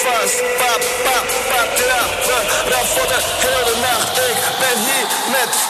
vast. Pa, pa, pa, trappen. Rap voor de hele nacht. Ik ben hier met